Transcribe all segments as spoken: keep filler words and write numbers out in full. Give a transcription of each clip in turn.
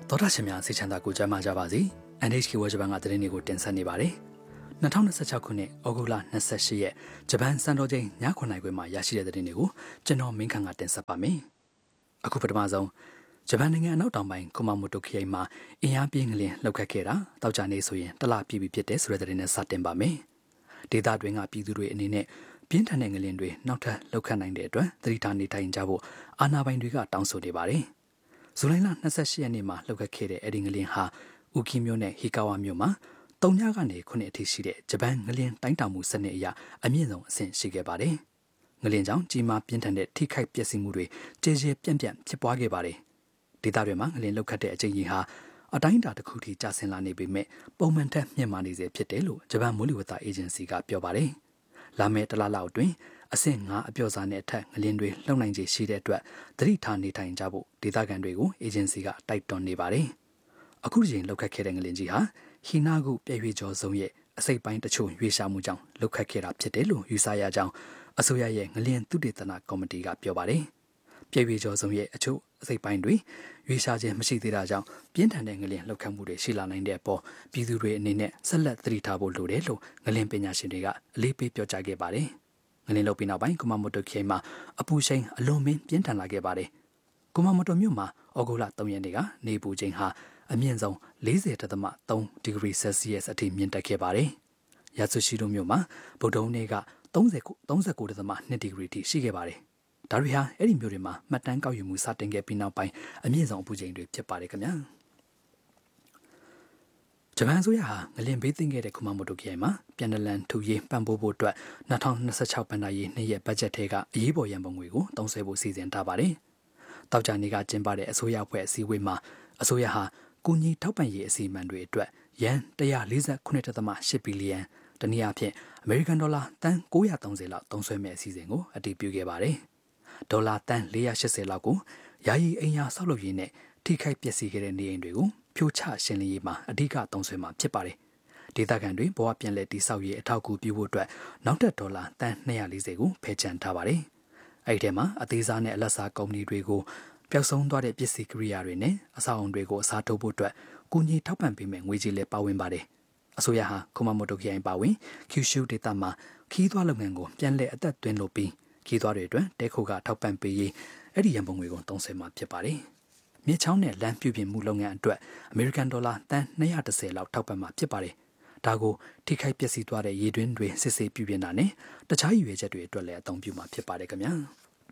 သောတာရှင်များစိတ်ချမ်းသာကိုကြမ်းမာကြပါစေ။ အန် エイチ ကေ ဝါဂျပန်ကသတင်းတွေကိုတင်ဆက်နေပါတယ်။၂၀၂၆ခုနှစ်ဩဂုတ်လ၂၈ရက်ဂျပန်စံတော်ချိန်ညခုနှစ်ခွဲမှာရရှိတဲ့သတင်းတွေကိုကျွန်တော်မင်းခန့်ကတင်ဆက်ပါမယ်။အခုပထမဆုံးဂျပန်နိုင်ငံအနောက်တောင်ပိုင်းကူမာမိုတိုခရိုင်မှာအင်အားပြင်းငလျင်လှုပ်ခတ်ခဲ့တာတောက်ကြနေဆိုရင်တလပြည့်ပြီဖြစ်တဲ့ဆိုတဲ့သတင်းနဲ့စတင်ပါမယ်။ဒေသတွင်းကပြည်သူတွေအနေနဲ့ပြင်းထန်တဲ့ငလျင်တွေနောက်ထပ်လှုပ်ခတ်နိုင်တဲ့အတွက်သတိထားနေထိုင်ကြဖို့အာဏာပိုင်တွေကတောင်းဆိုနေပါတယ်။ဇူလိုင်လ၂၈ရက်နေ့မှာလှုပ်ခတ်ခဲ့တဲ့အဲဒီငလျင်ဟာဥကီမြို့နဲ့ဟီကာဝါမြို့မှာတုံညကနေခုနှစ်အထိရှိတဲ့ဂျပန်ငလျင်တိုင်းတာမှုစနစ်အရအမြင့်ဆုံးအဆင့်ရှိခဲ့ပါတယ်။ငလျင်ကြောင့်ကြီးမားပြင်းထန်တဲ့ထိခိုက်ပျက်စီးမှုတွေကြေကြေပြန့်ပြန့်ဖြစ်ပွားခဲ့ပါတယ်။ဒေသတွေမှာငလျင်လှုပ်ခတ်တဲ့အကြိမ်ကြီးဟာအတိုင်းအတာတစ်ခုထိကျဆင်းလာနေပေမဲ့ပုံမှန်ထက်မြင့်မားနေစေဖြစ်တယ်လို့ဂျပန်မိုးလေဝသအေဂျင်စီကပြောပါတယ်။လာမယ့်တလလောက်အတွင်းအဆင့်၅အပြော့စားနဲ့အထက်ငလျင်တွေလှုပ်နိုင်ခြေရှိတဲ့အတွက်သတိထားနေထိုင်ကြဖို့ဒေသခံတွေကိုအေဂျင်စီကတိုက်တွန်းနေပါတယ်။အခုချိန်လှုပ်ခတ်ခဲ့တဲ့ငလျင်ကြီးဟာဟီနာဂုပြည့်ရွေကျော်စုံရဲ့အစိပ်ပိုင်းတချို့ရွေးရှာမှုကြောင့်လှုပ်ခတ်ခဲ့တာဖြစ်တယ်လို့ယူဆရကြောင်းအစိုးရရဲ့ငလျင်သုတေသနကော်မတီကပြောပါတယ်။ပြည့်ရွေကျော်စုံရဲ့အချို့အစိပ်ပိုင်းတွေရွေးရှာခြင်းမရှိသေးတာကြောင့်ပြင်းထန်တဲ့ငလျင်လှုပ်ခတ်မှုတွေရှိလာနိုင်တဲ့အပေါ်ပြည်သူတွေအနေနဲ့ဆက်လက်သတိထားဖို့လိုတယ်လို့ငလျင်ပညာရှင်တွေကအလေးပေးပြောကြားခဲ့ပါတယ်။ငလျင်လှုပ်ပြီးနောက်ပိုင်းကူမာမိုတိုခရိုင်မှာအပူရှိန်အလွန်မင်းပြင်းထန်လာခဲ့ပါတယ်။ကူမာမိုတိုမြို့မှာဩဂုတ်လ၃ရက်နေ့ကနေပူချိန်ဟာအမြင့်ဆုံး၄၀.၃ဒီဂရီဆယ်စီယပ်စ်အထိမြင့်တက်ခဲ့ပါတယ်။ယာဆူရှိတိုမြို့မှာဗုဒ္ဓဟူးနေ့က၃၉.၂ဒီဂရီထိရှိခဲ့ပါတယ်။ဒါတွေဟာအဲ့ဒီမြို့တွေမှာမှတ်တမ်းကောက်ယူမှုစတင်ခဲ့ပြီးနောက်ပိုင်းအမြင့်ဆုံးအပူချိန်တွေဖြစ်ပါတယ်ခင်ဗျာ။ဂျပန်ဆိုရဟာငလျင်ဘေးသင့်ခဲ့တဲ့ကူမာမိုတိုခရိုင်မှာပြန်နလန်ထူရေးပံ့ပိုးဖို့အတွက်၂၀၂၆ဘဏ္ဍာရေးနှစ်ရက်ဘတ်ဂျက်ထဲကအရေးပေါ်ရန်ပုံငွေကိုသုံးစွဲဖို့စီစဉ်ထားပါတယ်။တောက်ကြနေကကျင်းပတဲ့အစိုးရအဖွဲ့အစည်းအဝေးမှာအစိုးရဟာကူညီထောက်ပံ့ရေးအစီအမံတွေအတွက်ယန်၁၄၉.၈ဘီလီယံတနည်းအားဖြင့်အမေရိကန်ဒေါ်လာတန်၉၃၀လောက်သုံးစွဲမဲ့အစီအစဉ်ကိုအတည်ပြုခဲ့ပါတယ်။ဒေါ်လာတန်၄၈၀လောက်ကိုယာယီအိမ်ယာဆောက်လုပ်ရေးနဲ့ထိခိုက်ပျက်စီးခဲ့တဲ့နေအိမ်တွေကိုဖြိုချရှင်းလင်းရေးမှာအဓိကသုံးစွဲမှာဖြစ်ပါတယ်။ဒေသခံတွေဘဝပြန်လည်တည်ဆောက်ရေးအထောက်အကူပြုဖို့အတွက်နောက်ထပ်ဒေါ်လာတန်၂၄၀ကိုဖယ်ချန်ထားပါတယ်။အဲဒီထဲမှာအသေးစားနဲ့အလတ်စားကုမ္ပဏီတွေကိုပျောက်ဆုံးသွားတဲ့ပစ္စည်းကိရိယာတွေနဲ့အဆောက်အုံတွေကိုအစားထိုးဖို့အတွက်ကူညီထောက်ပံ့ပေးမယ်ငွေကြေးလည်းပါဝင်ပါတယ်။အစိုးရဟာကူမာမိုတိုခရိုင်ပါဝင်ကျူရှုဒေသမှာခီးသွွားလုပ်ငန်းကိုပြန်လည်အသက်သွင်းလို့ပြီးခီးသွွားတွေအတွက်တဲခိုကထောက်ပံ့ပေးရေးအဲ့ဒီရန်ပုံငွေကိုသုံးစွဲမှာဖြစ်ပါတယ်။မြေချောင်းနဲ့လမ်းပြုပြင်မှုလုပ်ငန်းအတွက်အမေရိကန်ဒေါ်လာတန်၂၁၀လောက်ထောက်ပံ့မှာဖြစ်ပါတယ်။ဒါကိုထိခိုက်ပျက်စီးသွားတဲ့ရေတွင်းတွေစစ်ဆေးပြုပြင်တာနဲ့တခြားရည်ရွယ်ချက်တွေအတွက်လည်းအသုံးပြုမှာဖြစ်ပါတယ်ခင်ဗျာ။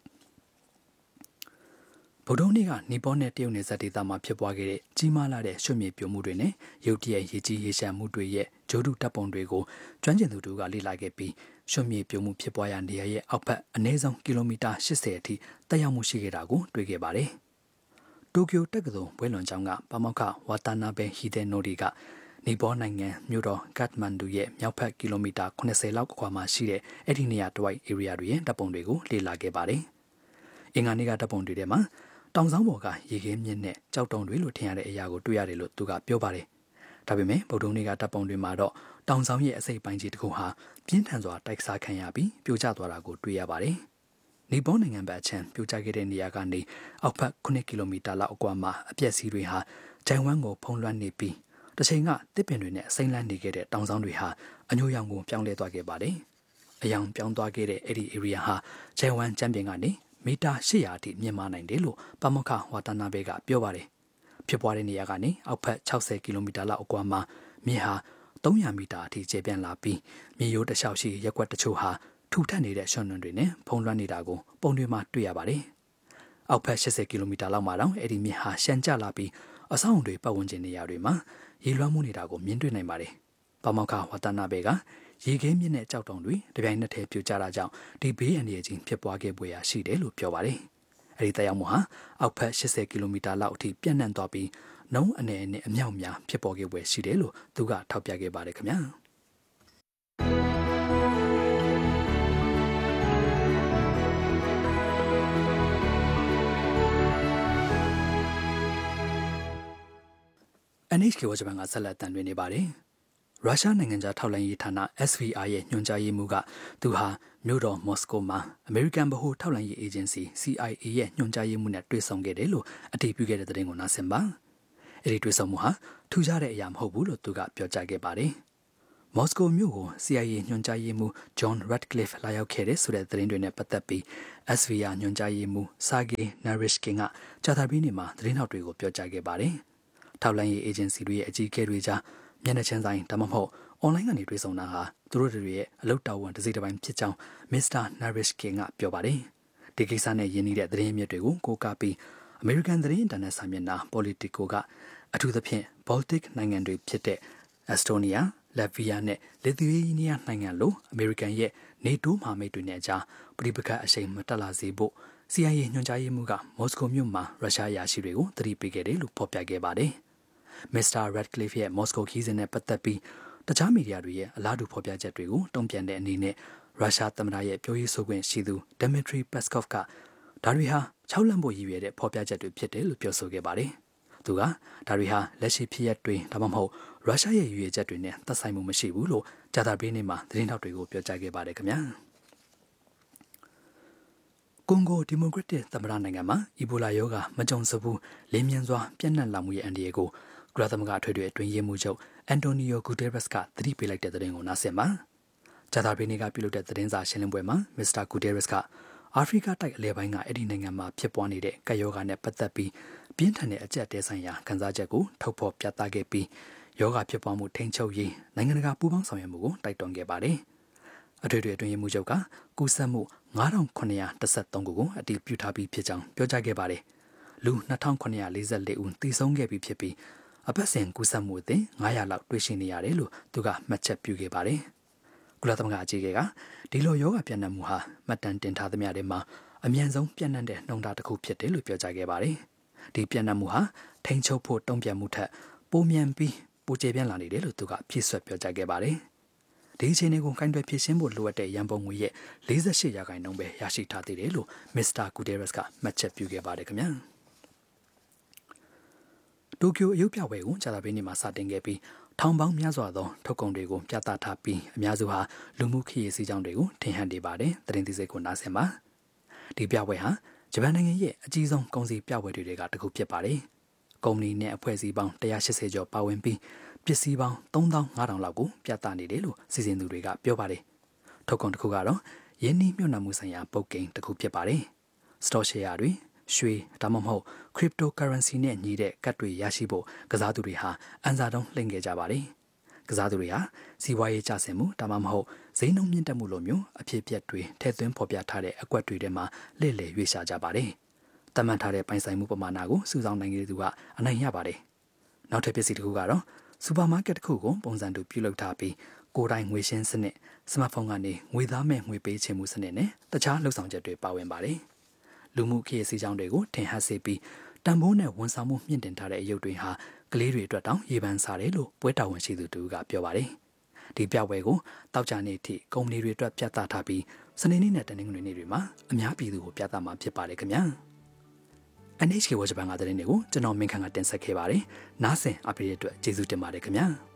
ဗုဒ္ဓဟူးနေ့ကနီပေါနဲ့တရုတ်နယ်စပ်ဒေသမှာဖြစ်ပွားခဲ့တဲ့ကြီးမားလာတဲ့ရွှေမြေပြိုမှုတွေနဲ့ရုတ်တရက်ရေကြီးရေရှမ်းမှုတွေရဲ့ဂျိုးတုတပ်ပုံတွေကိုကျွမ်းကျင်သူတို့ကလေ့လာခဲ့ပြီးရွှေမြေပြိုမှုဖြစ်ပွားရာနေရာရဲ့အောက်ဘက်အနည်းဆုံးကီလိုမီတာ၈၀အထိတက်ရောက်မှုရှိခဲ့တာကိုတွေ့ခဲ့ပါတယ်။တိုကျိုတက္ကသိုလ်ဘွဲလွန်ကျောင်းကပါမောက္ခဝါတာနာဘဲဟီဒဲနိုဒီကနီပေါနိုင်ငံမြို့တော်ဂတ်မန်ဒူရဲ့မြောက်ဘက်ကီလိုမီတာ၈၀လောက်အကွာမှာရှိတဲ့အဲ့ဒီနေရာတဝိုက် area တွေရဲ့တပ်ပုံတွေကိုလေ့လာခဲ့ပါတယ်။အင်္ဂါနေ့ကတပ်ပုံတွေထဲမှာတောင်ဆောင်ပေါ်ကရေခဲမြစ်နဲ့ကြောက်တုံတွေလို့ထင်ရတဲ့အရာကိုတွေ့ရတယ်လို့သူကပြောပါတယ်။ဒါပေမဲ့ဗုဒ္ဓဟူးနေ့ကတပ်ပုံတွေမှာတော့တောင်ဆောင်ရဲ့အစိပ်ပိုင်းကြီးတစ်ခုဟာပြင်းထန်စွာတိုက်စားခံရပြီးပြိုကျသွားတာကိုတွေ့ရပါတယ်။နီပေါနိုင်ငံဘက်အချမ်းပြိုကျခဲ့တဲ့နေရာကနေအောက်ဘက်ခုနှစ်ကီလိုမီတာလောက်အကွာမှာအပျက်စီးတွေဟာဂျိုင်ဝမ်ကိုဖုံးလွှမ်းနေပြီးတစ်ချိန်ကတစ်ပင်တွေနဲ့စိမ့်လန်းနေခဲ့တဲ့တောင်ဆောင်တွေဟာအညိုရောင်ကိုပြောင်းလဲသွားခဲ့ပါတယ်။အယောင်ပြောင်းသွားခဲ့တဲ့အဲ့ဒီ area ဟာဂျိုင်ဝမ်ကျမ်းပြင်ကနေမီတာ၈၀၀အထိမြင့်မားနိုင်တယ်လို့ပါမောက္ခဝါတာနာဘဲကပြောပါတယ်။ဖြစ်ပွားတဲ့နေရာကနေအောက်ဘက်၆၀ကီလိုမီတာလောက်အကွာမှာမြေဟာ၃၀၀မီတာအထိကျယ်ပြန့်လာပြီးမြေရိုးတစ်လျှောက်ရှိရက်ကွက်တချို့ဟာထူထပ်နေတဲ့ရွှံ့နွံတွေနဲ့ဖုံးလွှမ်းနေတာကိုပုံတွေမှာတွေ့ရပါတယ်။အောက်ဘက်၈၀ကီလိုမီတာလောက်မှာတောင်အဲ့ဒီမြေဟာရှမ်းကျလာပြီးအဆောက်အုံတွေပတ်ဝန်းကျင်နေရာတွေမှာရေလွှမ်းမှုနေတာကိုမြင်တွေ့နိုင်ပါတယ်။ပါမောက္ခဝါတာနာဘဲကရေခဲမြစ်နဲ့ကြောက်တုံတွေတပြိုင်နက်တည်းပြိုကျတာကြောင့်ဒီဘေးအန္တရာယ်ကြီးဖြစ်ပွားခဲ့ပွေရာရှိတယ်လို့ပြောပါတယ်။အဲဒီတရားမှုဟာအောက်ဘက်၈၀ကီလိုမီတာလောက်အထိပြန့်နှံ့သွားပြီးနှုံးအနေနဲ့အမြောက်များဖြစ်ပေါ်ခဲ့ပွေရှိတယ်လို့သူကထောက်ပြခဲ့ပါတယ်ခင်ဗျာ။အန် エイチ ကေ ဝါဂျပန်ကဆက်လက်တန်တွင်နေပါတယ်။ရုရှားနိုင်ငံသားထောက်လှမ်းရေးဌာန အက်စ် ဗီ အာร์ ရဲ့ညွှန်ကြားရေးမှူးကသူဟာမြို့တော်မော်စကိုမှာအမေရိကန်ဗဟိုထောက်လှမ်းရေးအေဂျင်စီ စီ အိုင် အေ ရဲ့ညွှန်ကြားရေးမှူးနဲ့တွေ့ဆုံခဲ့တယ်လို့အတည်ပြုခဲ့တဲ့သတင်းကိုနားဆင်ပါအဲ့ဒီတွေ့ဆုံမှုဟာထူးခြားတဲ့အရာမဟုတ်ဘူးလို့သူကပြောကြားခဲ့ပါတယ်။မော်စကိုမြို့ကို C I A ညွှန်ကြားရေးမှူး John Ratcliffe လာရောက်ခဲ့တဲ့ဆိုတဲ့သတင်းတွေနဲ့ပတ်သက်ပြီး S V R ညွှန်ကြားရေးမှူး Sergei Naryshkin ကကြာသပတေးနေ့မှာသတင်းထောက်တွေကိုပြောကြားခဲ့ပါတယ်။ထောက်လှမ်းရေးအေဂျင်စီတွေရဲ့အကြီးအကဲတွေကြားမျက်နှာချင်းဆိုင်ဒါမှမဟုတ်အွန်လိုင်းကနေတွေ့ဆုံတာဟာသူတို့တွေရဲ့အလုပ်တာဝန်တစ်စိတ်တစ်ပိုင်းဖြစ်ကြောင်း မစ္စတာ Naryshkin ကပြောပါတယ်။ဒီကိစ္စနဲ့ယဉ်နေတဲ့သတင်းအမြစ်တွေကိုကိုးကားပြီးအမေရိကန်သတင်းအင်တာနက်စာမျက်နှာ Politico ကအထူးသဖြင့် Baltic နိုင်ငံတွေဖြစ်တဲ့ Estonia, Latvia နဲ့ Lithuania နိုင်ငံလိုအမေရိကန်ရဲ့ NATO မဟာမိတ်တွေနဲ့အကြားပြိပခတ်အရှိန်မတက်လာစေဖို့ C I A ညွှန်ကြားရေးမှူးကမော်စကိုမြို့မှာရုရှားအရာရှိတွေကိုသတိပေးခဲ့တယ်လို့ဖော်ပြခဲ့ပါတယ်။ မစ္စတာ Ratcliffe ရဲ့မော်စကိုခီးစဉ်နဲ့ပတ်သက်ပြီးတခြားမီဒီယာတွေရဲ့အလားတူဖော်ပြချက်တွေကိုတုံ့ပြန်တဲ့အနေနဲ့ရုရှားသမ္မတရဲ့ပြောရေးဆိုခွင့်ရှိသူ Dmitry Peskov ကဒါတွေဟာ၆လန့်ဖို့ရည်ရွယ်တဲ့ဖော်ပြချက်တွေဖြစ်တယ်လို့ပြောဆိုခဲ့ပါတယ်။သူကဒါတွေဟာလက်ရှိဖြစ်ရပ်တွေဒါမှမဟုတ်ရုရှားရဲ့ရည်ရွယ်ချက်တွေနဲ့သက်ဆိုင်မှုမရှိဘူးလို့ကြာသပတေးနေ့မှာသတင်းထောက်တွေကိုပြောကြားခဲ့ပါတယ်ခင်ဗျာ။ကွန်ဂိုဒီမိုကရက်တစ်သမ္မတနိုင်ငံမှာအီဘိုလာရောဂါမကြုံစဘူးလင်းမြန်စွာပြန့်နှံ့လာမှုရဲ့အန္တရာယ်ကိုကုလသမဂ္ဂထွေထွေအတွင်းရေးမှူးချုပ်အန်တိုနီယိုဂူတေရက်စ်ကသတိပေးလိုက်တဲ့သတင်းကိုနားဆင်ပါ။ကြာသပတေးနေ့ကပြုလုပ်တဲ့သတင်းစာရှင်းလင်းပွဲမှာမစ္စတာဂူတေရက်စ်ကအာဖရိကတိုက်အလဲပိုင်းကအဲ့ဒီနိုင်ငံမှာဖြစ်ပွားနေတဲ့ကပ်ရောဂါနဲ့ပတ်သက်ပြီးပြင်းထန်တဲ့အကြက်တဲဆိုင်ရာခန်းစားချက်ကိုထုတ်ဖော်ပြသခဲ့ပြီးရောဂါဖြစ်ပွားမှုထိန်းချုပ်ရေးနိုင်ငံတကာပူးပေါင်းဆောင်ရွက်မှုကိုတိုက်တွန်းခဲ့ပါတယ်။အထွေထွေအတွင်းရေးမှူးချုပ်ကကူးစက်မှုငါးထောင်ခုနှစ်ရာတစ်ဆယ့်သုံးခုကိုအတည်ပြုထားပြီးဖြစ်ကြောင်းပြောကြားခဲ့ပါတယ်။လူနှစ်ထောင်ခုနှစ်ရာလေးဆယ်လေးဦးသေဆုံးခဲ့ပြီးဖြစ်ပြီးအပတ်စဉ်ကူးစက်မှုအသစ်ငါးရာလောက်တွေ့ရှိနေရတယ်လို့သူကမှတ်ချက်ပြုခဲ့ပါတယ်။ကုလသမဂ္ဂအကြီးအကဲကဒီလိုရောဂါပြန့်နှံ့မှုဟာမှတ်တမ်းတင်ထားသမျှတွေမှာအမြန်ဆုံးပြန့်နှံ့တဲ့နှုန်းထားတစ်ခုဖြစ်တယ်လို့ပြောကြားခဲ့ပါတယ်။ဒီပြန့်နှံ့မှုဟာထိန်းချုပ်ဖို့တုံ့ပြန်မှုထက်ပိုမြန်ပြီးပိုကျေပြန့်လာနေတယ်လို့သူကဖြည့်ဆွတ်ပြောကြားခဲ့ပါတယ်။ဒီအခြေအနေကိုကိုင်တွယ်ဖြေရှင်းဖို့လိုအပ်တဲ့ရန်ပုံငွေရဲ့လေးဆယ့်ရှစ်ရာခိုင်နှုန်းပဲရရှိထားသေးတယ်လို့မစ္စတာဂူတေရက်စ်ကမှတ်ချက်ပြုခဲ့ပါတယ်ခင်ဗျာ။တိုကျိုအယုပြပွဲကိုကြာသပတေးနေ့မှာစတင်ခဲ့ပြီးထောင်ပေါင်းများစွာသောထုတ်ကုန်တွေကိုပြသထားပြီးအများစုဟာလူမှုခရီးစီးကြောင်းတွေကိုထင်ဟပ်နေပါတယ်။သတင်းသီးစိတ်ကိုနားဆင်ပါ။ဒီပြပွဲဟာဂျပန်နိုင်ငံရဲ့အကြီးဆုံးကုန်စည်ပြပွဲတွေကတစ်ခုဖြစ်ပါတယ်။ကုမ္ပဏီနဲ့အဖွဲ့အစည်းပေါင်းတစ်ရာ၈၀ကျော်ပါဝင်ပြီးပစ္စည်းပေါင်းသုံးသောင်းငါးထောင်လောက်ကိုပြသနေတယ်လို့စီစဉ်သူတွေကပြောပါတယ်။ထုတ်ကုန်တစ်ခုကတော့ယင်းနှီးမြှုပ်နှံမှုဆိုင်ရာပုတ်ကိန်းတစ်ခုဖြစ်ပါတယ်။ Store share တွေရွှေဒါမှမဟုတ် cryptocurrency နဲ့ညီတဲ့ကတ်တွေရရှိဖို့ကစားသူတွေဟာအန်စာတုံးလှိမ့်ခဲ့ကြပါတယ်။ကစားသူတွေဟာစီးပွားရေးကျဆင်းမှုဒါမှမဟုတ်ဈေးနှုန်းမြင့်တက်မှုလိုမျိုးအဖြစ်အပျက်တွေထည့်သွင်းဖော်ပြထားတဲ့အကွက်တွေထဲမှာလှည့်လည်ရွေ့ရှာကြပါတယ်။တတ်မှတ်ထားတဲ့ပိုင်ဆိုင်မှုပမာဏကိုစုဆောင်းနိုင်တဲ့သူကအနိုင်ရပါတယ်။နောက်ထပ်ပစ္စည်းတစ်ခုကတော့စူပါမားကတ်တစ်ခုကိုပုံစံတူပြုလုပ်ထားပြီးကိုယ်တိုင်ငွေရှင်းစနစ်စမတ်ဖုန်းကနေငွေသားမဲ့ငွေပေးချေမှုစနစ်နဲ့တခြားလှုပ်ဆောင်ချက်တွေပါဝင်ပါတယ်။လူမှုခရီးစီးကြောင်းတွေကိုထင်ဟပ်စေပြီးတန်ဖိုးနဲ့ဝန်ဆောင်မှုမြင့်တင်ထားတဲ့အယုတ်တွေဟာကလေးတွေအတွက်တောင်ရေပန်းစားတယ်လို့ပွဲတာဝန်ရှိသူတူကပြောပါတယ်။ဒီပြပွဲကိုတောက်ကြနေ့ထိကုမ္ပဏီတွေအတွက်ပြသထားပြီးစနေနေ့နဲ့တနင်္ဂနွေနေ့တွေမှာအများပြည်သူကိုပြသမှာဖြစ်ပါတယ်ခင်ဗျာ။ N H K ဝါဂျပန်ကတဲ့နေ့ကိုကျွန်တော်မင်းခန့်ကတင်ဆက်ခဲ့ပါတယ်။နားဆင်အပိရအတွက်ကျေးဇူးတင်ပါတယ်ခင်ဗျာ။